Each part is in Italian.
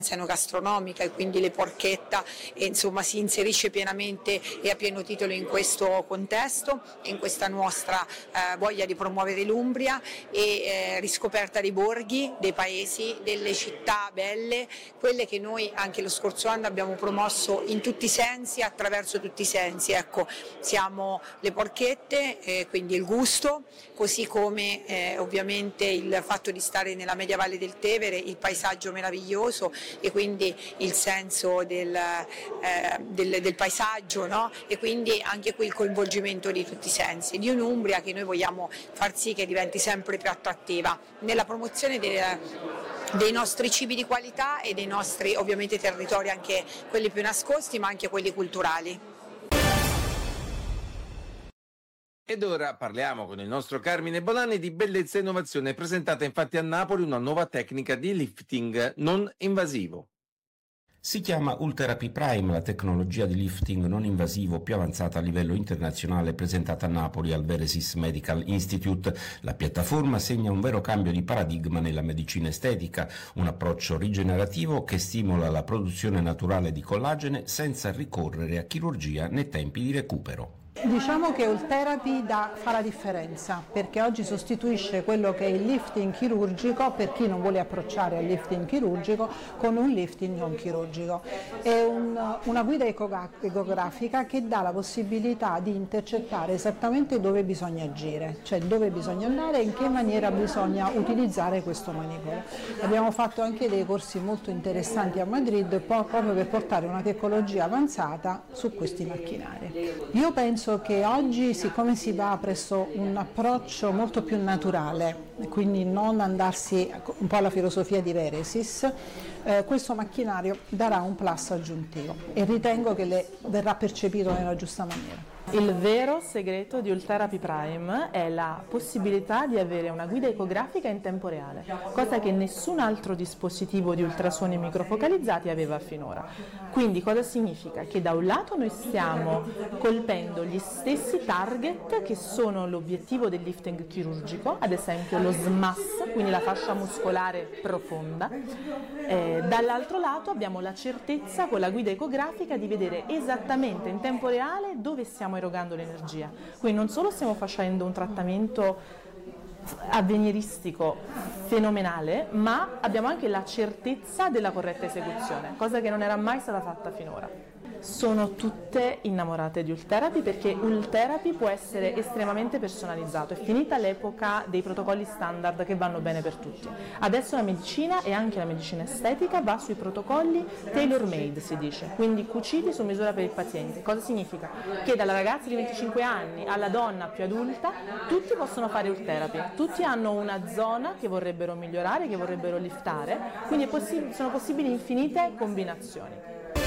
enogastronomica e quindi le porchetta, e insomma si inserisce pienamente e a pieno titolo in questo contesto, in questa nostra voglia di promuovere l'Umbria e riscoperta dei borghi, dei paesi, delle città belle, quelle che noi anche lo scorso anno abbiamo promosso in tutti i sensi, attraverso tutti i sensi. Ecco, siamo le porchette, quindi il gusto, così come ovviamente il fatto di stare nella media valle del Tevere, il paesaggio meraviglioso e quindi il senso del paesaggio, no? E quindi anche qui il coinvolgimento di tutti i sensi, di un'Umbria che noi vogliamo far sì che diventi sempre più attrattiva nella promozione dei nostri cibi di qualità e dei nostri ovviamente territori, anche quelli più nascosti ma anche quelli culturali. Ed ora parliamo con il nostro Carmine Bolani di bellezza e innovazione. È presentata infatti a Napoli una nuova tecnica di lifting non invasivo. Si chiama Ultherapy Prime, la tecnologia di lifting non invasivo più avanzata a livello internazionale, presentata a Napoli al Veresis Medical Institute. La piattaforma segna un vero cambio di paradigma nella medicina estetica, un approccio rigenerativo che stimola la produzione naturale di collagene senza ricorrere a chirurgia nei tempi di recupero. Diciamo che Ultherapy fa la differenza, perché oggi sostituisce quello che è il lifting chirurgico, per chi non vuole approcciare al lifting chirurgico, con un lifting non chirurgico. È una guida ecografica che dà la possibilità di intercettare esattamente dove bisogna agire, cioè dove bisogna andare e in che maniera bisogna utilizzare questo manipolo. Abbiamo fatto anche dei corsi molto interessanti a Madrid proprio per portare una tecnologia avanzata su questi macchinari. Io penso che oggi, siccome si va presso un approccio molto più naturale, quindi non andarsi un po' alla filosofia di Veresis, questo macchinario darà un plus aggiuntivo e ritengo che verrà percepito nella giusta maniera. Il vero segreto di Ultherapy Prime è la possibilità di avere una guida ecografica in tempo reale, cosa che nessun altro dispositivo di ultrasuoni microfocalizzati aveva finora. Quindi cosa significa? Che da un lato noi stiamo colpendo gli stessi target che sono l'obiettivo del lifting chirurgico, ad esempio lo SMAS, quindi la fascia muscolare profonda. Dall'altro lato abbiamo la certezza con la guida ecografica di vedere esattamente in tempo reale dove stiamo erogando l'energia. Quindi non solo stiamo facendo un trattamento avveniristico fenomenale, ma abbiamo anche la certezza della corretta esecuzione, cosa che non era mai stata fatta finora. Sono tutte innamorate di Ultherapy perché Ultherapy può essere estremamente personalizzato. È finita l'epoca dei protocolli standard che vanno bene per tutti. Adesso la medicina e anche la medicina estetica va sui protocolli tailor-made, si dice, quindi cuciti su misura per il paziente. Cosa significa? Che dalla ragazza di 25 anni alla donna più adulta tutti possono fare Ultherapy, tutti hanno una zona che vorrebbero migliorare, che vorrebbero liftare, quindi sono possibili infinite combinazioni.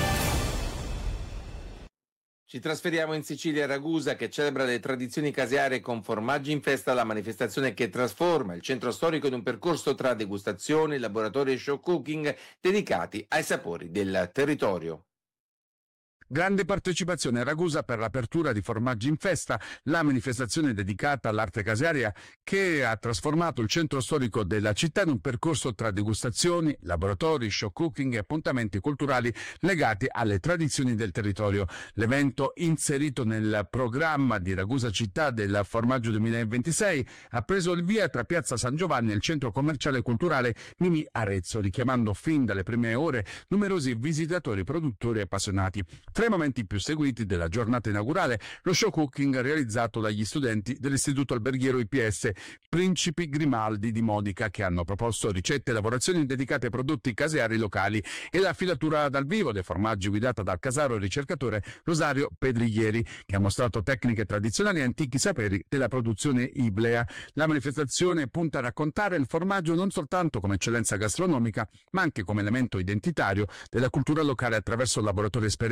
Ci trasferiamo in Sicilia, a Ragusa, che celebra le tradizioni casearie con Formaggi in Festa, la manifestazione che trasforma il centro storico in un percorso tra degustazioni, laboratori e show cooking dedicati ai sapori del territorio. Grande partecipazione a Ragusa per l'apertura di Formaggi in Festa, la manifestazione dedicata all'arte casearia che ha trasformato il centro storico della città in un percorso tra degustazioni, laboratori, show cooking e appuntamenti culturali legati alle tradizioni del territorio. L'evento, inserito nel programma di Ragusa Città del Formaggio 2026, ha preso il via tra Piazza San Giovanni e il centro commerciale e culturale Mimi Arezzo, richiamando fin dalle prime ore numerosi visitatori, produttori e appassionati. Tra i momenti più seguiti della giornata inaugurale, lo show cooking realizzato dagli studenti dell'Istituto Alberghiero IPS Principi Grimaldi di Modica, che hanno proposto ricette e lavorazioni dedicate ai prodotti caseari locali, e la filatura dal vivo dei formaggi guidata dal casaro e ricercatore Rosario Pedriglieri, che ha mostrato tecniche tradizionali e antichi saperi della produzione iblea. La manifestazione punta a raccontare il formaggio non soltanto come eccellenza gastronomica, ma anche come elemento identitario della cultura locale attraverso laboratori esperienziali,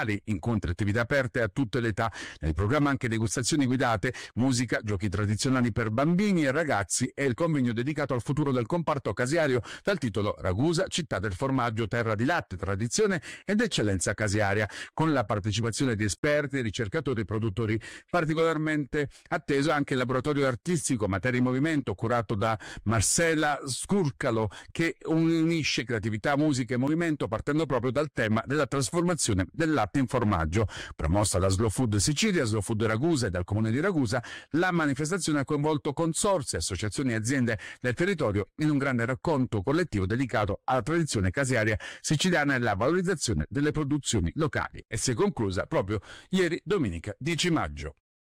culturali, incontri e attività aperte a tutte le età. Nel programma anche degustazioni guidate, musica, giochi tradizionali per bambini e ragazzi e il convegno dedicato al futuro del comparto caseario dal titolo Ragusa, città del formaggio, terra di latte, tradizione ed eccellenza casearia, con la partecipazione di esperti, ricercatori e produttori. Particolarmente atteso anche il laboratorio artistico Materia in Movimento, curato da Marcella Scurcalo, che unisce creatività, musica e movimento partendo proprio dal tema della trasformazione del latte in formaggio. Promossa da Slow Food Sicilia, Slow Food Ragusa e dal Comune di Ragusa, la manifestazione ha coinvolto consorzi, associazioni e aziende del territorio in un grande racconto collettivo dedicato alla tradizione casearia siciliana e alla valorizzazione delle produzioni locali, e si è conclusa proprio ieri, domenica 10 maggio.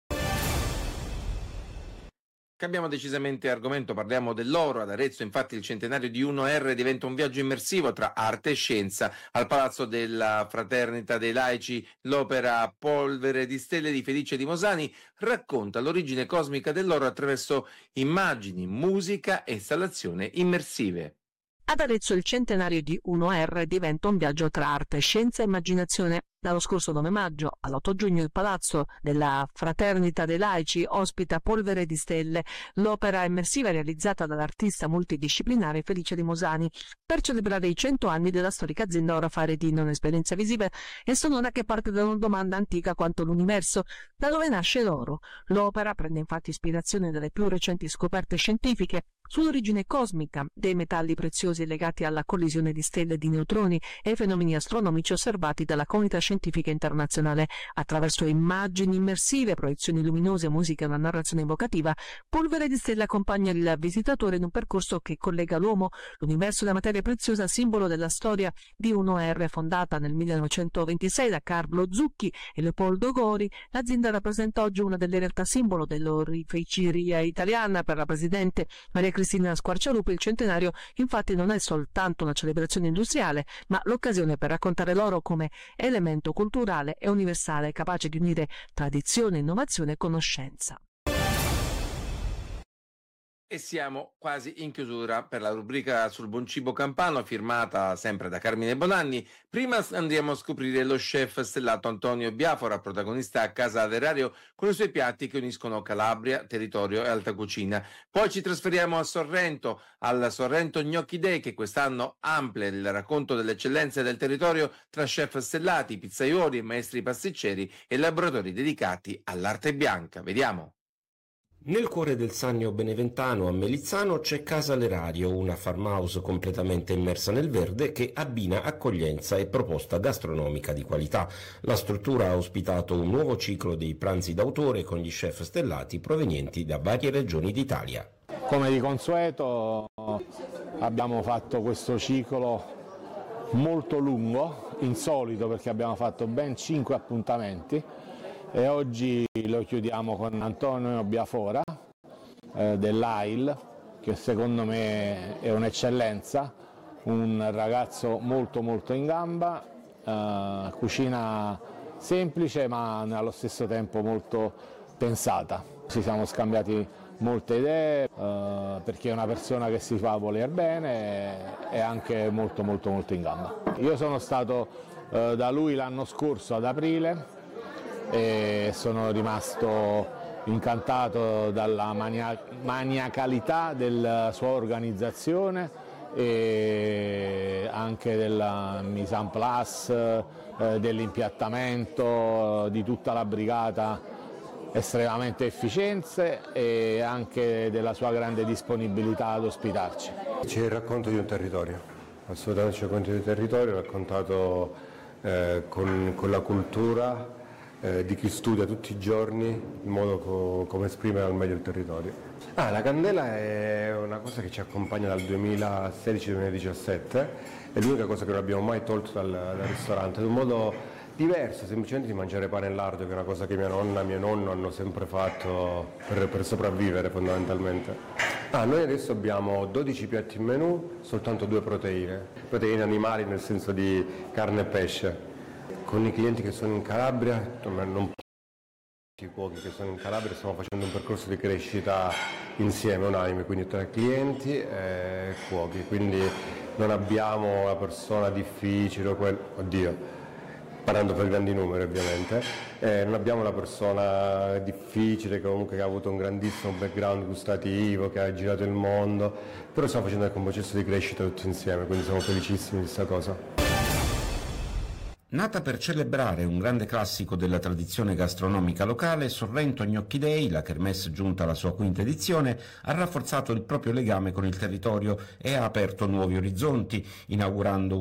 Cambiamo decisamente argomento, parliamo dell'oro. Ad Arezzo infatti il centenario di 1R diventa un viaggio immersivo tra arte e scienza. Al Palazzo della Fraternità dei Laici l'opera Polvere di Stelle di Felice di Mosani racconta l'origine cosmica dell'oro attraverso immagini, musica e installazioni immersive. Ad Arezzo il centenario di 1R diventa un viaggio tra arte, scienza e immaginazione. Dallo scorso 9 maggio all'8 giugno il Palazzo della Fraternità dei Laici ospita Polvere di Stelle, l'opera immersiva realizzata dall'artista multidisciplinare Felice di Mosani per celebrare i 100 anni della storica azienda Ora Faretino, un'esperienza visiva e sonora che parte da una domanda antica quanto l'universo: da dove nasce l'oro? L'opera prende infatti ispirazione dalle più recenti scoperte scientifiche sull'origine cosmica dei metalli preziosi legati alla collisione di stelle di neutroni e fenomeni astronomici osservati dalla comunità scientifica internazionale. Attraverso immagini immersive, proiezioni luminose, musica e una narrazione evocativa, Polvere di Stelle accompagna il visitatore in un percorso che collega l'uomo, l'universo e la materia preziosa, simbolo della storia di 1R, fondata nel 1926 da Carlo Zucchi e Leopoldo Gori. L'azienda rappresenta oggi una delle realtà simbolo dell'oreficeria italiana. Per la presidente Maria Cristina Squarcialupo il centenario infatti non è soltanto una celebrazione industriale, ma l'occasione per raccontare l'oro come elemento culturale e universale capace di unire tradizione, innovazione e conoscenza. E siamo quasi in chiusura per la rubrica sul buon cibo campano, firmata sempre da Carmine Bonanni. Prima andiamo a scoprire lo chef stellato Antonio Biafora, protagonista a Casa Aderario, con i suoi piatti che uniscono Calabria, territorio e alta cucina. Poi ci trasferiamo a Sorrento, al Sorrento Gnocchi Day, che quest'anno amplia il racconto delle eccellenze del territorio tra chef stellati, pizzaioli, maestri pasticceri e laboratori dedicati all'arte bianca. Vediamo. Nel cuore del Sannio beneventano a Melizzano c'è Casa Lerario, una farmhouse completamente immersa nel verde che abbina accoglienza e proposta gastronomica di qualità. La struttura ha ospitato un nuovo ciclo dei pranzi d'autore con gli chef stellati provenienti da varie regioni d'Italia. Come di consueto abbiamo fatto questo ciclo molto lungo, insolito perché abbiamo fatto ben 5 appuntamenti. E oggi lo chiudiamo con Antonio Biafora dell'AIL, che secondo me è un'eccellenza, un ragazzo molto in gamba, cucina semplice ma allo stesso tempo molto pensata. Ci siamo scambiati molte idee perché è una persona che si fa voler bene e anche molto in gamba. Io sono stato da lui l'anno scorso ad aprile e sono rimasto incantato dalla maniacalità della sua organizzazione e anche della mise en place, dell'impiattamento, di tutta la brigata estremamente efficienze e anche della sua grande disponibilità ad ospitarci. C'è il racconto di un territorio, assolutamente c'è il racconto di un territorio raccontato con la cultura di chi studia tutti i giorni il modo come esprimere al meglio il territorio. La candela è una cosa che ci accompagna dal 2016-2017, è l'unica cosa che non abbiamo mai tolto dal ristorante, è un modo diverso semplicemente di mangiare pane e lardo, che è una cosa che mia nonna e mio nonno hanno sempre fatto per sopravvivere fondamentalmente. Noi adesso abbiamo 12 piatti in menù, soltanto 2 proteine animali nel senso di carne e pesce. Con i clienti che sono in Calabria, non i cuochi che sono in Calabria, stiamo facendo un percorso di crescita insieme, unanime, quindi tra clienti e cuochi, quindi non abbiamo una persona difficile o oddio. parlando per grandi numeri ovviamente. Non abbiamo una persona difficile comunque che ha avuto un grandissimo background gustativo, che ha girato il mondo, però stiamo facendo anche un processo di crescita tutti insieme, quindi siamo felicissimi di questa cosa. Nata per celebrare un grande classico della tradizione gastronomica locale, Sorrento Gnocchi Day, la kermesse giunta alla sua quinta edizione, ha rafforzato il proprio legame con il territorio e ha aperto nuovi orizzonti, inaugurando